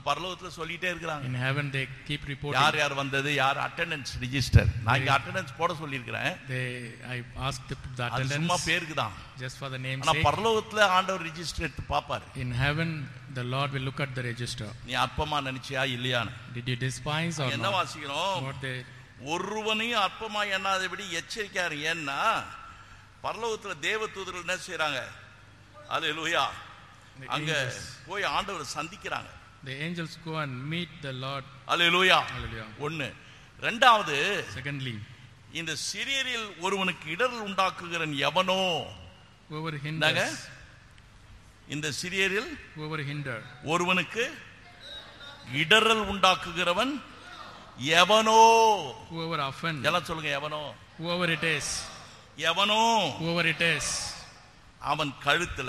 பரலோகத்துல சொல்லிட்டே இருக்காங்க. In heaven they keep reporting. யார் யார் வந்தது, யார் அட்டெண்டன்ஸ் ரெஜிஸ்டர். நான் இங்க அட்டெண்டன்ஸ் போட சொல்லியிருக்கிறேன். I asked the attendance. சும்மா பேருக்கு தான். Just for the name's ஆனா sake. பரலோகத்துல ஆண்டவர் ரெஜிஸ்டர் எடுத்து பாப்பாரு. In heaven the Lord will look at the register. நீ அற்பமா நினைச்சியா இல்லையான்னு. Did you despise or என்ன not? வாசிக்கிறோம்? What they ஒருவனையும் அற்பமா எண்ணாதபடி எச்சரிக்கையாரு. ஏன்னா பரலோகத்துல தேவதூதர்கள் என்ன செய்றாங்க? அல்லேலூயா. அங்க போய் ஆண்டவரை சந்திக்கிறாங்க. The angels go and meet the Lord. Hallelujah. Hallelujah. ஒன்னு. இரண்டாவது, Secondly, இந்த சிறியரில் ஒருவனுக்கு இடரல் உண்டாக்குகிறன் எவனோ. whoever hinders, இந்த சிறியரில் whoever hinder, ஒருவனுக்கு இடரல் உண்டாக்குகிறவன் எவனோ. whoever offend, எல்லாம் சொல்லுங்க, எவனோ. whoever it is, எவனோ whoever it is, அவன் கழுத்துல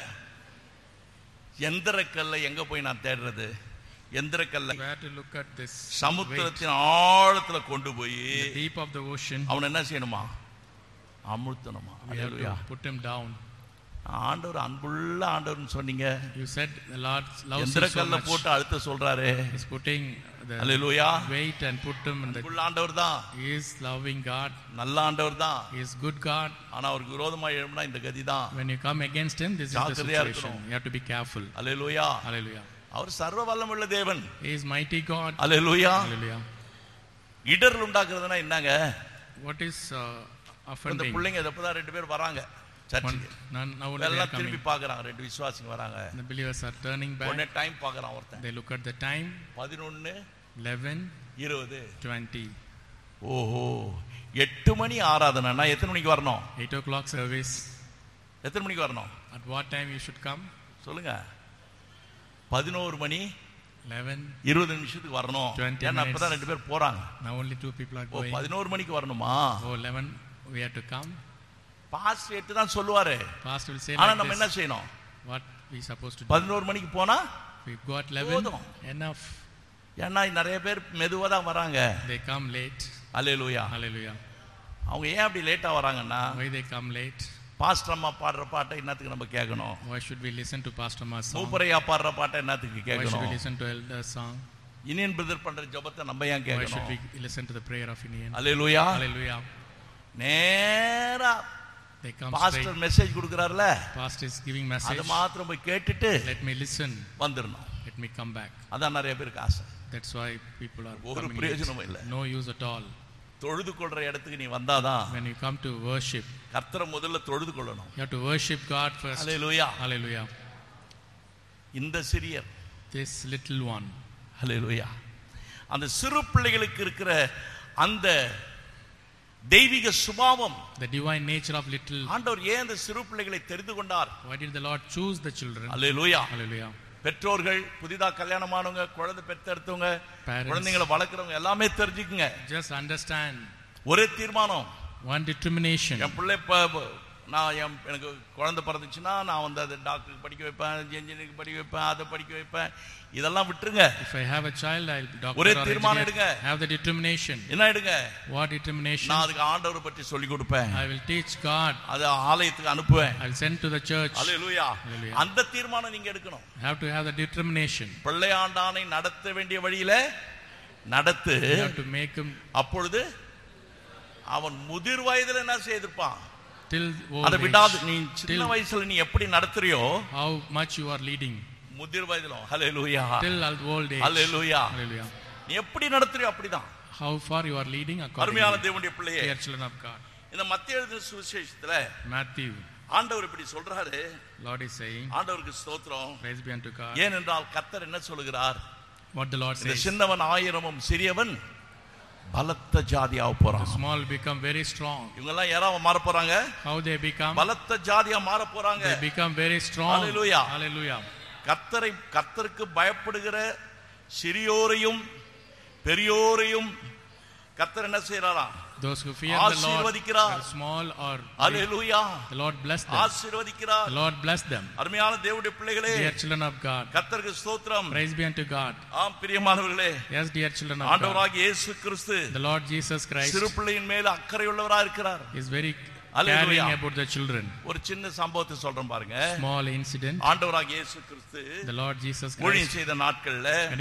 எந்திரக்கல்ல எங்க போய் நான் தேடுறது? எந்திரக்கல்ல where to look at this சமுத்திரத்தின் ஆழத்துல கொண்டு போய் the deep of the ocean. அவன் என்ன செய்யணுமா? அமுழ்த்தணுமா? We have to put him down. ஆண்டவர் அன்புள்ள ஆண்டவர்னு சொன்னீங்க. You said the Lord loves you so எந்திரக்கல்ல much. போட்டு அழுத்த சொல்றாரு. He's putting the hallelujah. weight and put him in the. அன்புள்ள ஆண்டவர் தான். He is loving God. நல்ல ஆண்டவர் தான். He is good God. ஆனா அவருக்கு விரோதமா எழும்பினா இந்த கதி தான். When you come against him, this is the ஜாக்கிரதையா situation. இருக்கணும். You have to be careful. Hallelujah. Hallelujah. அவர் சர்வ வல்லமையுள்ள தேவன். He is mighty God. Hallelujah. Hallelujah. இடரல் உண்டாக்குறதுனா என்னங்க? What is இந்த offending? பிள்ளைங்க எப்பதான் 2 பேர் வராங்க சர்ச்சுக்கு. Now only they are எல்லாம் coming. திரும்பி பார்க்கறாங்க. 2 விசுவாசிங்க வராங்க. The believers are turning உடனே back. டைம் பார்க்கறான் ஒருத்தன். They look at the time. 11 11, 20. 20. ஓஹோ, 8 மணி ஆராதனைனா எத்தனை மணிக்கு வரணும்? 8 o'clock service. எத்தனை மணிக்கு வரணும்? At what time you should come? சொல்லுங்க. 11 மணி 11, 20 நிமிஷத்துக்கு வரணும். 20 ஏன்னா அப்பதான் 2 பேர் போறாங்க. Now only 2 people are O, going. 11 மணிக்கு வரணுமா? Oh, 11 we have to come. Pastor 8 தான் சொல்லுவாரு. Pastor will say ஆனா like நம்ம என்ன this. செய்யணும்? What we supposed to do? 11 மணிக்கு போனா We go at 11. போதும். Enough. ஏன்னா நிறைய பேர் மெதுவா தான் வராங்க. They come late. Hallelujah. Hallelujah. அவங்க ஏன் அப்படி லேட்டா வராங்கன்னா, Why they come late? Pastor அம்மா பாடுற பாட்டை என்னத்துக்கு நம்ம கேட்கணும்? Why should we listen to Pastor Ma's song? மூப்பரையா பாடுற பாட்டை என்னத்துக்கு Why should we கேட்கணும்? listen to elder song? Iniyan brother பண்ற ஜெபத்தை நம்ம ஏன் Why should கேட்கணும்? we listen to the prayer of Indian? Hallelujah. Hallelujah. நேரா They come pastor straight. Message கொடுக்கறாருல, Pastor is giving அது message. மாத்திரம் போய் கேட்டுட்டு Let me listen. வந்துடணும். Let me come back. அதான் நிறைய பேருக்கு ஆசை. That's why people are ஒரு coming பிரயோஜனமும் இல்ல. late. No use at all. தொழுது கொள்ற இடத்துக்கு நீ வந்தாதான் When you come to worship, கர்த்தரை முதல்ல தொழுது கொள்ளணும். you have to worship God first. Hallelujah. Hallelujah. இந்த சிறியர், This little one. அல்லேலூயா, அந்த சிறு பிள்ளைகளுக்கு இருக்கிற அந்த தெய்வீக சுபாவம், The divine nature of little. ஆண்டவர் ஏன் அந்த சிறு பிள்ளைகளை தெரிந்து கொண்டார்? Why did the Lord choose the children? Hallelujah. Hallelujah. பெற்றோர்கள், புதிதா கல்யாணமானவங்க, குழந்தை பெற்றெடுத்தவங்க, Parents. குழந்தைகளை வளர்க்குறவங்க எல்லாமே தெரிஞ்சுக்குங்க. Just understand. ஒரே தீர்மானம். One determination. என் பிள்ளை நான் எனக்கு குழந்தை பிறந்துச்சுன்னா நான் வந்து அதை டாக்டருக்கு படிக்க வைப்பேன், இன்ஜினியரிங் படிக்க வைப்பேன், அதை படிக்க வைப்பேன், இதெல்லாம் விட்டுருங்க. If I have a child, I'll doctor ஒரே or தீர்மானம் engineer. எடுங்க. Have the determination. என்ன எடுங்க? What determination? நான் அதுக்கு ஆண்டவரை பற்றி சொல்லி கொடுப்பேன். I will teach God. அதை ஆலயத்துக்கு அனுப்புவேன். I'll send to the church. Hallelujah. Hallelujah. அந்த தீர்மானம் நீங்க எடுக்கணும். Have to have the determination. பிள்ளையாண்டானை நடத்த வேண்டிய வழியில நடத்து. You have to make him அப்பொழுது அவன் முதிர் வயதுல என்ன செய்திருப்பான்? till அதை old விடாது. age. நீ சின்ன வயசுல நீ எப்படி நடத்துறியோ How much you are leading. முதிர் வயதிலும், ஹல்லேலூயா, Till old age. ஹல்லேலூயா, Hallelujah. நீ எப்படி நடத்துறியோ அப்படிதான். How far you are leading according அருமையான to தேவனுடைய பிள்ளையே, dear children of God. இந்த மத்திய எழுதின சுவிசேஷத்துல Matthew, ஆண்டவர் இப்படி சொல்றாரு. Lord is saying, ஆண்டவருக்கு ஸ்தோத்திரம். praise be unto God. ஏனென்றால் கர்த்தர் என்ன சொல்லுகிறார்? What the Lord இந்த says. சின்னவன் 1000 சிறியவன் பலத்த ஜாதியாக The போறான். small become very strong. இவங்க எல்லாம் யாராவ மாற போறாங்க? How they become? பலத்த ஜாதியா மாற போறாங்க. They become very strong. Hallelujah. Hallelujah. கர்த்தருக்கு பயப்படுகிற சிறியோரையும் பெரியோரையும் கர்த்தர் என்ன செய்யறாராம்? Those who fear the Lord, ஆசீர்வதிக்கிறார். whether small or hallelujah. the Lord bless them. ஆசீர்வதிக்கிறார். The Lord bless them. அருமையான தேவனுடைய பிள்ளைகளே, Dear children of God, கர்த்தருக்கு ஸ்தோத்திரம். praise be unto God. ஆம் பிரியமானவர்களே, Yes, dear children of God, ஆண்டவராகிய இயேசு கிறிஸ்து the Lord Jesus Christ சிறு பிள்ளையின் மேல அக்கறையுள்ளவராக இருக்கிறார். is very Hallelujah. caring about the children. ஒரு சின்ன சம்பவத்தை சொல்றேன் பாருங்க. Small incident. ஆண்டவராகிய இயேசு கிறிஸ்து The Lord Jesus ஊழியம் Christ, செய்த நாட்கள்ல